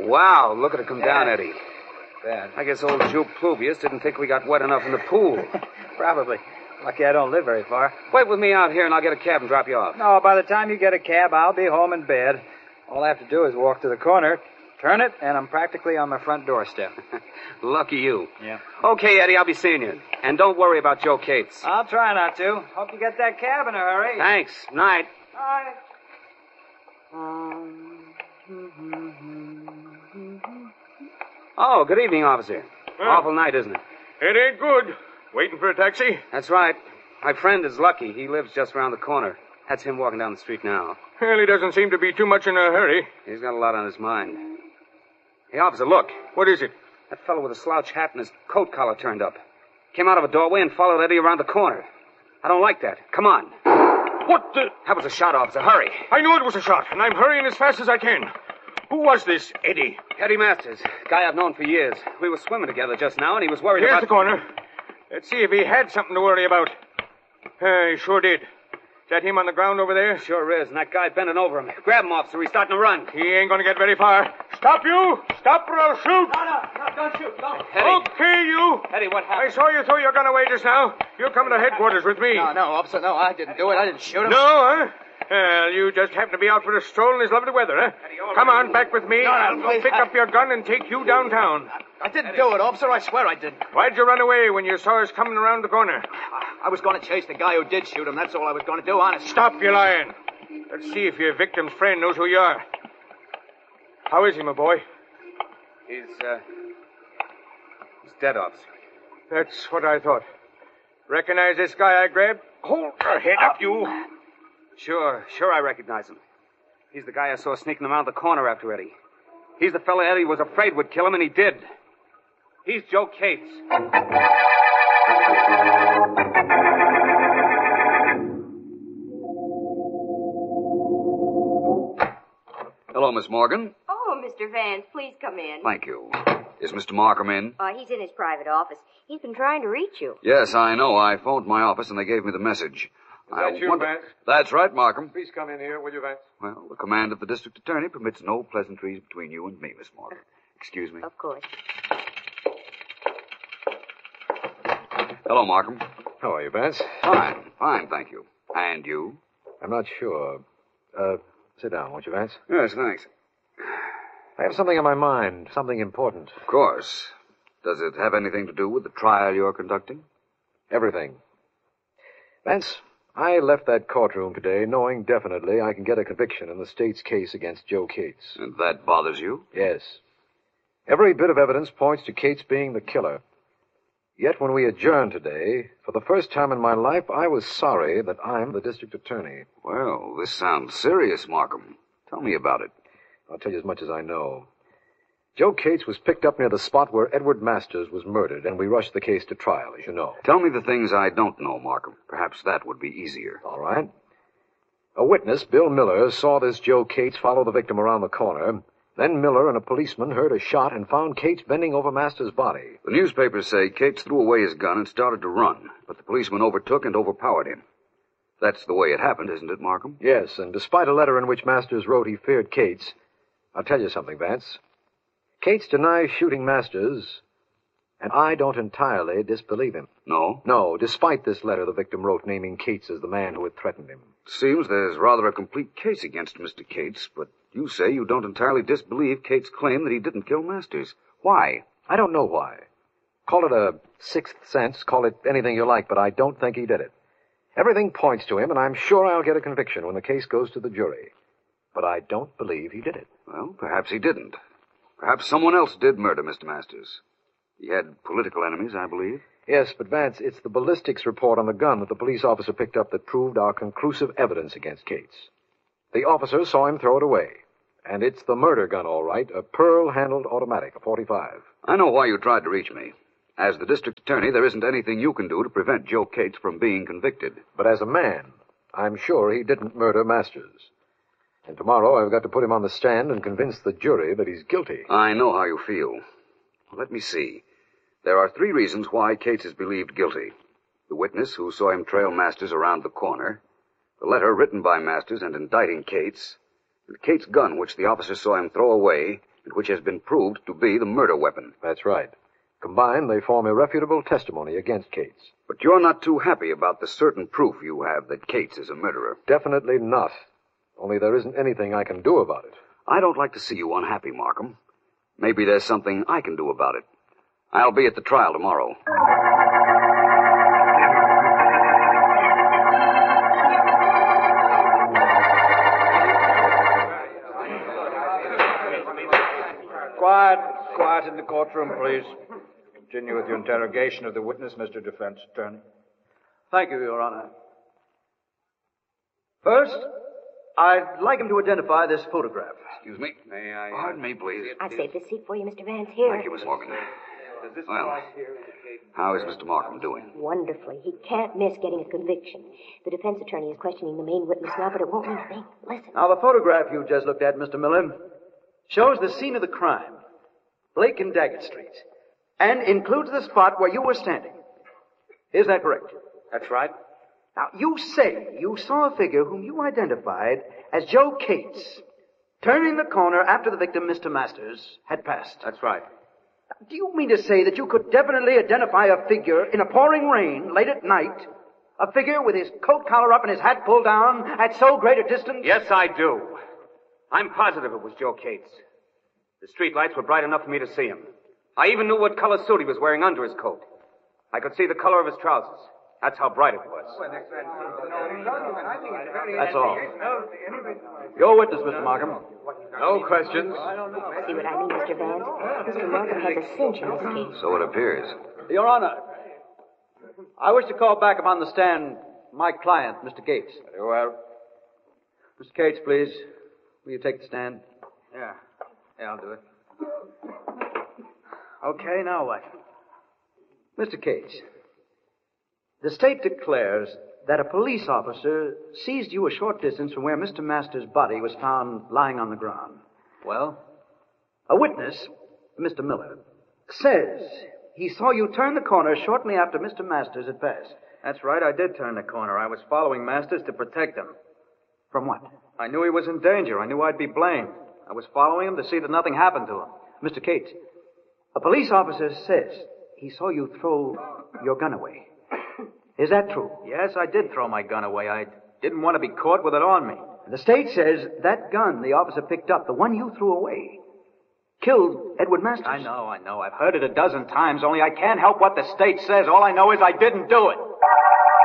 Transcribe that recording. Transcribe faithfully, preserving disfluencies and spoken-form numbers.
Wow, look at it come down, Yeah. Eddie. Bad. I guess old Jupe Pluvius didn't think we got wet enough in the pool. Probably. Lucky I don't live very far. Wait with me out here and I'll get a cab and drop you off. No, by the time you get a cab, I'll be home in bed. All I have to do is walk to the corner, turn it, and I'm practically on my front doorstep. Lucky you. Yeah. Okay, Eddie, I'll be seeing you. And don't worry about Joe Cates. I'll try not to. Hope you get that cab in a hurry. Thanks. Night. All right. Oh, good evening, officer. Well, Awful night, isn't it? It ain't good. Waiting for a taxi? That's right. My friend is Lucky. He lives just around the corner. That's him walking down the street now. Well, he doesn't seem to be too much in a hurry. He's got a lot on his mind. Hey, officer, look. What is it? That fellow with a slouch hat and his coat collar turned up. Came out of a doorway and followed Eddie around the corner. I don't like that. Come on. What the... That was a shot, officer. Hurry. I knew it was a shot, and I'm hurrying as fast as I can. Who was this, Eddie? Eddie Masters. Guy I've known for years. We were swimming together just now, and he was worried Here's about... the corner. Let's see if he had something to worry about. Uh, he sure did. Is that him on the ground over there? Sure is, and that guy bending over him. Grab him, officer. He's starting to run. He ain't going to get very far. Stop, you! Stop or I'll shoot! No, no, no, don't shoot. Don't. Eddie. Okay, you! Eddie, what I happened? saw you throw your gun away just now. You're coming to headquarters with me. No, no, officer, no, I didn't do it. I didn't shoot him. No, huh? Well, you just happen to be out for a stroll in this lovely weather, huh? Come on, back with me. No, no, I'll go please, pick I- up your gun and take you downtown. I didn't do it, officer. I swear I didn't. Why'd you run away when you saw us coming around the corner? I was going to chase the guy who did shoot him. That's all I was going to do, honest. Stop your lying. Let's see if your victim's friend knows who you are. How is he, my boy? He's, uh... He's dead, officer. That's what I thought. Recognize this guy I grabbed? Hold your head up, you. Sure, sure I recognize him. He's the guy I saw sneaking around the corner after Eddie. He's the fella Eddie was afraid would kill him, and he did. He's Joe Cates. Hello, Miss Morgan. Oh, Mister Vance, please come in. Thank you. Is Mister Markham in? Uh, he's in his private office. He's been trying to reach you. Yes, I know. I phoned my office and they gave me the message. Is that you, Vance? That's right, Markham. Please come in here, will you, Vance? Well, the command of the district attorney permits no pleasantries between you and me, Miss Morgan. Excuse me. Of course. Hello, Markham. How are you, Vance? Fine, fine, thank you. And you? I'm not sure. Uh, sit down, won't you, Vance? Yes, thanks. I have something on my mind, something important. Of course. Does it have anything to do with the trial you're conducting? Everything. Vance, I left that courtroom today knowing definitely I can get a conviction in the state's case against Joe Cates. And that bothers you? Yes. Every bit of evidence points to Cates being the killer. Yet when we adjourned today, for the first time in my life, I was sorry that I'm the district attorney. Well, this sounds serious, Markham. Tell me about it. I'll tell you as much as I know. Joe Cates was picked up near the spot where Edward Masters was murdered, and we rushed the case to trial, as you know. Tell me the things I don't know, Markham. Perhaps that would be easier. All right. A witness, Bill Miller, saw this Joe Cates follow the victim around the corner. Then Miller and a policeman heard a shot and found Cates bending over Masters' body. The newspapers say Cates threw away his gun and started to run, but the policeman overtook and overpowered him. That's the way it happened, isn't it, Markham? Yes, and despite a letter in which Masters wrote he feared Cates, I'll tell you something, Vance. Cates denies shooting Masters, and I don't entirely disbelieve him. No? No, despite this letter the victim wrote naming Cates as the man who had threatened him. Seems there's rather a complete case against Mister Cates, but you say you don't entirely disbelieve Cates' claim that he didn't kill Masters. Why? I don't know why. Call it a sixth sense, call it anything you like, but I don't think he did it. Everything points to him, and I'm sure I'll get a conviction when the case goes to the jury. But I don't believe he did it. Well, perhaps he didn't. Perhaps someone else did murder Mister Masters. He had political enemies, I believe. Yes, but Vance, it's the ballistics report on the gun that the police officer picked up that proved our conclusive evidence against Cates. The officer saw him throw it away. And it's the murder gun, all right, a pearl-handled automatic, a forty-five. I know why you tried to reach me. As the district attorney, there isn't anything you can do to prevent Joe Cates from being convicted. But as a man, I'm sure he didn't murder Masters. And tomorrow I've got to put him on the stand and convince the jury that he's guilty. I know how you feel. Let me see. There are three reasons why Cates is believed guilty. The witness who saw him trail Masters around the corner, the letter written by Masters and indicting Cates, and Cates' gun which the officer saw him throw away and which has been proved to be the murder weapon. That's right. Combined, they form irrefutable testimony against Cates. But you're not too happy about the certain proof you have that Cates is a murderer. Definitely not. Only there isn't anything I can do about it. I don't like to see you unhappy, Markham. Maybe there's something I can do about it. I'll be at the trial tomorrow. Quiet, quiet in the courtroom, please. Continue with your interrogation of the witness, Mister Defense Attorney. Thank you, Your Honor. First, I'd like him to identify this photograph. Excuse me. May I... Uh, Pardon me, please. I've saved a seat for you, Mister Vance. Here. Thank you, Miss Morgan. Well, how is Mister Markham doing? Wonderfully. He can't miss getting a conviction. The defense attorney is questioning the main witness now, but it won't mean a thing. Listen. Now, the photograph you just looked at, Mister Miller, shows the scene of the crime, Blake and Daggett Streets, and includes the spot where you were standing. Is that correct? That's right. Now, you say you saw a figure whom you identified as Joe Cates turning the corner after the victim, Mister Masters, had passed. That's right. Do you mean to say that you could definitely identify a figure in a pouring rain late at night, a figure with his coat collar up and his hat pulled down at so great a distance? Yes, I do. I'm positive it was Joe Cates. The street lights were bright enough for me to see him. I even knew what color suit he was wearing under his coat. I could see the color of his trousers. That's how bright it was. That's all. Your witness, Mister Markham. No questions. See what I mean, Mister Vance? Mister Markham has a cinch in this case. So it appears. Your Honor, I wish to call back upon the stand my client, Mister Cates. Very well. Mister Cates, please. Will you take the stand? Yeah. Yeah, I'll do it. Okay, now what? Mister Cates, the state declares that a police officer seized you a short distance from where Mister Masters' body was found lying on the ground. Well? A witness, Mister Miller, says he saw you turn the corner shortly after Mister Masters had passed. That's right, I did turn the corner. I was following Masters to protect him. From what? I knew he was in danger. I knew I'd be blamed. I was following him to see that nothing happened to him. Mister Cates, a police officer says he saw you throw your gun away. Is that true? Yes, I did throw my gun away. I didn't want to be caught with it on me. The state says that gun the officer picked up, the one you threw away, killed Edward Masters. I know, I know. I've heard it a dozen times, only I can't help what the state says. All I know is I didn't do it.